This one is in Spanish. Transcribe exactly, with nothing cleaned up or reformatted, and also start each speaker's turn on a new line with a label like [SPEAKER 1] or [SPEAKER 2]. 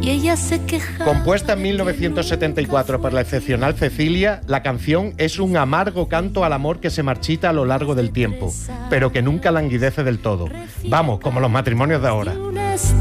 [SPEAKER 1] que ella se queja.
[SPEAKER 2] Compuesta en mil novecientos setenta y cuatro por la excepcional Cecilia, la canción es un amargo canto al amor que se marchita a lo largo del tiempo, pero que nunca languidece del todo. Vamos, como los matrimonios de ahora.